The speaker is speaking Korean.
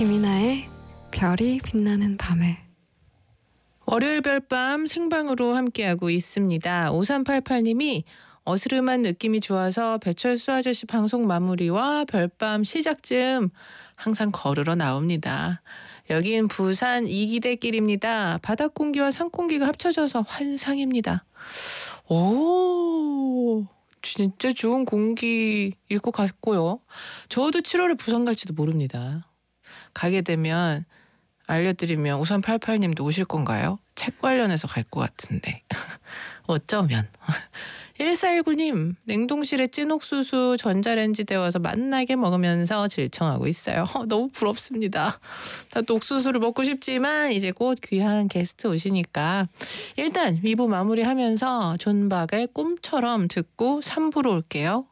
김이나의 별이 빛나는 밤에. 월요일 별밤 생방으로 함께하고 있습니다. 5388님이 어스름한 느낌이 좋아서 배철수 아저씨 방송 마무리와 별밤 시작쯤 항상 걸으러 나옵니다. 여긴 부산 이기대길입니다. 바닷 공기와 산 공기가 합쳐져서 환상입니다. 오, 진짜 좋은 공기일 것 같고요. 저도 7월에 부산 갈지도 모릅니다. 가게 되면 알려드리면 5388님도 오실 건가요? 책 관련해서 갈 것 같은데. 어쩌면. 1419님, 냉동실에 찐 옥수수 전자레인지 데워서 맛나게 먹으면서 질청하고 있어요. 너무 부럽습니다. 나도 옥수수를 먹고 싶지만 이제 곧 귀한 게스트 오시니까 일단 2부 마무리하면서 존박의 꿈처럼 듣고 3부로 올게요.